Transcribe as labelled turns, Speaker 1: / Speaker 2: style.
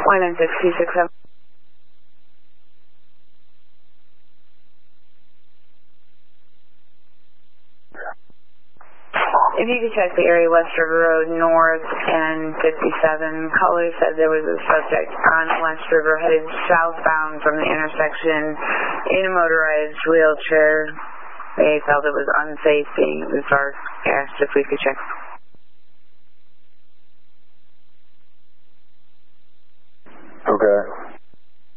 Speaker 1: 196-267. If you could check the area West River Road North and 57, caller said there was a subject on West River headed southbound from the intersection in a motorized wheelchair. They felt it was unsafe being in the dark. Asked if we could check.